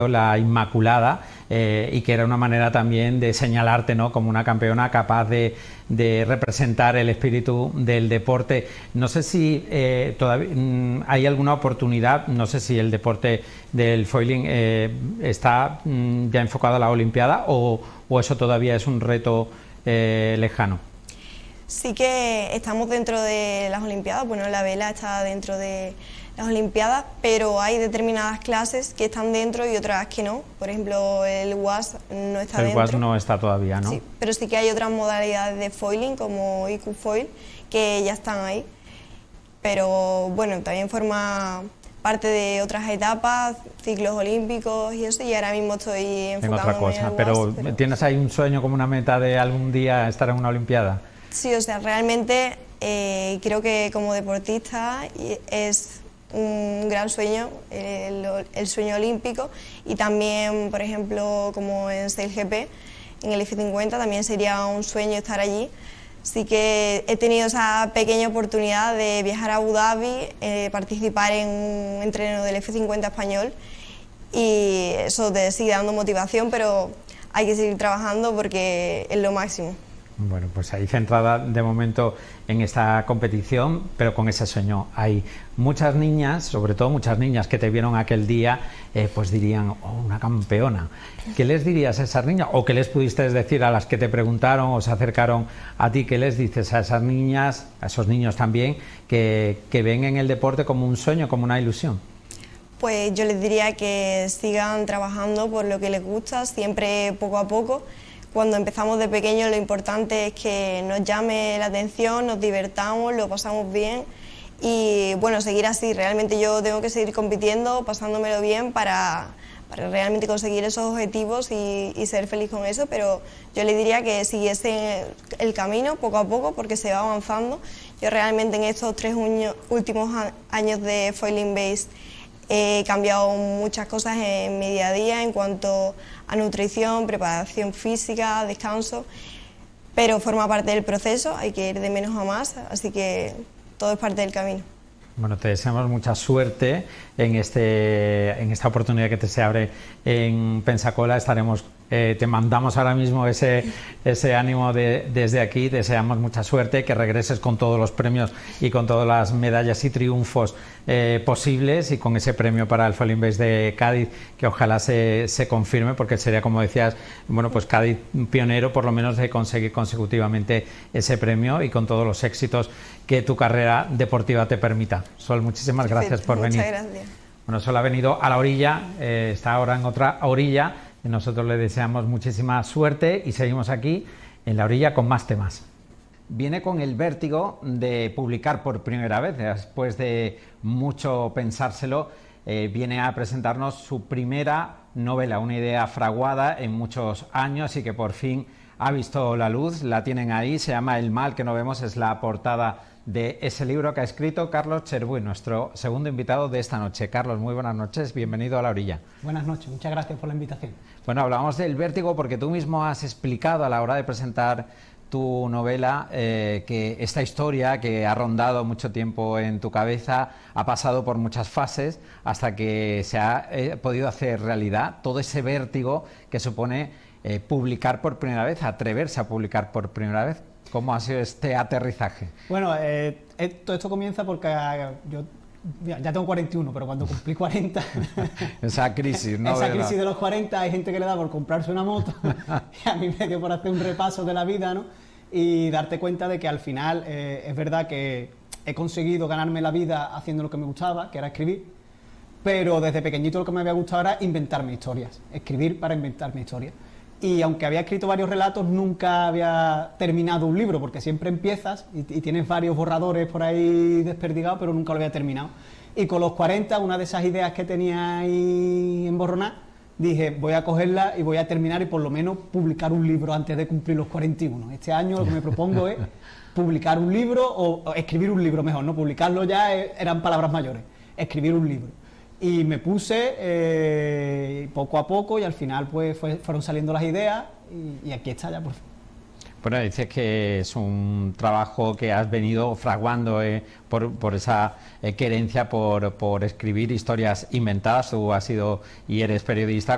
la Inmaculada, y que era una manera también de señalarte, ¿no?, como una campeona capaz de representar el espíritu del deporte. No sé si todavía hay alguna oportunidad, no sé si el deporte del foiling está ya enfocado a la Olimpiada o eso todavía es un reto lejano. Sí que estamos dentro de las Olimpiadas, bueno, la vela está dentro de las Olimpiadas, pero hay determinadas clases que están dentro y otras que no. Por ejemplo, el WAS no está dentro. El WAS no está todavía, ¿no? Sí, pero sí que hay otras modalidades de foiling, como IQ Foil, que ya están ahí. Pero bueno, también forma parte de otras etapas, ciclos olímpicos y eso, y ahora mismo estoy enfocándome en otra cosa. pero ¿tienes ahí un sueño como una meta de algún día estar en una Olimpiada? Sí, o sea, realmente creo que como deportista es un gran sueño, el sueño olímpico, y también, por ejemplo, como en SailGP, en el F50 también sería un sueño estar allí. Así que he tenido esa pequeña oportunidad de viajar a Abu Dhabi, participar en un entreno del F50 español, y eso te sigue dando motivación, pero hay que seguir trabajando porque es lo máximo. Bueno, pues ahí centrada de momento en esta competición, pero con ese sueño. Hay muchas niñas, sobre todo muchas niñas que te vieron aquel día, pues dirían, oh, una campeona. ¿Qué les dirías a esas niñas? ¿O qué les pudiste decir a las que te preguntaron o se acercaron a ti? ¿Qué les dices a esas niñas, a esos niños también, que ven en el deporte como un sueño, como una ilusión? Pues yo les diría que sigan trabajando por lo que les gusta, siempre poco a poco. Cuando empezamos de pequeños lo importante es que nos llame la atención, nos divertamos, lo pasamos bien y bueno, seguir así. Realmente yo tengo que seguir compitiendo, pasándomelo bien para realmente conseguir esos objetivos y ser feliz con eso, pero yo le diría que siguiesen el camino poco a poco porque se va avanzando. Yo realmente en estos 3 últimos años de Foiling Base he cambiado muchas cosas en mi día a día en cuanto a nutrición, preparación física, descanso, pero forma parte del proceso, hay que ir de menos a más, así que todo es parte del camino. Bueno, te deseamos mucha suerte en esta oportunidad que te se abre en Pensacola. Te mandamos ahora mismo ese ánimo desde aquí. Deseamos mucha suerte, que regreses con todos los premios y con todas las medallas y triunfos posibles, y con ese premio para el Foiling Base de Cádiz, que ojalá se confirme, porque sería, como decías, bueno, pues Cádiz pionero por lo menos de conseguir consecutivamente ese premio, y con todos los éxitos que tu carrera deportiva te permita. Sol, muchísimas gracias por venir. Muchas gracias. Bueno, Sol ha venido a la orilla, está ahora en otra orilla, y nosotros le deseamos muchísima suerte y seguimos aquí en la orilla con más temas. Viene con el vértigo de publicar por primera vez, después de mucho pensárselo, viene a presentarnos su primera novela, una idea fraguada en muchos años y que por fin ha visto la luz. La tienen ahí, se llama El mal que no vemos, es la portada de ese libro que ha escrito Carlos Cherbuy, nuestro segundo invitado de esta noche. Carlos, muy buenas noches, bienvenido a La Orilla. Buenas noches, muchas gracias por la invitación. Bueno, hablábamos del vértigo porque tú mismo has explicado a la hora de presentar tu novela que esta historia que ha rondado mucho tiempo en tu cabeza ha pasado por muchas fases hasta que se ha podido hacer realidad todo ese vértigo que supone publicar por primera vez, atreverse a publicar por primera vez. ¿Cómo ha sido este aterrizaje? Bueno, todo esto comienza porque yo ya tengo 41, pero cuando cumplí 40... Esa crisis, ¿no? Esa crisis de los 40, hay gente que le da por comprarse una moto y a mí me dio por hacer un repaso de la vida, ¿no? Y darte cuenta de que al final es verdad que he conseguido ganarme la vida haciendo lo que me gustaba, que era escribir, pero desde pequeñito lo que me había gustado era inventarme historias, escribir para inventarme historias. Y aunque había escrito varios relatos, nunca había terminado un libro, porque siempre empiezas y tienes varios borradores por ahí desperdigados, pero nunca lo había terminado. Y con los 40, una de esas ideas que tenía ahí emborronada, dije, voy a cogerla y voy a terminar y por lo menos publicar un libro antes de cumplir los 41. Este año lo que me propongo es publicar un libro, o escribir un libro mejor, ¿no? Publicarlo ya eran palabras mayores, escribir un libro. Y me puse poco a poco y al final pues fueron saliendo las ideas y aquí está ya por fin. Bueno, dices que es un trabajo que has venido fraguando por esa querencia por escribir historias inventadas. Tú has sido y eres periodista,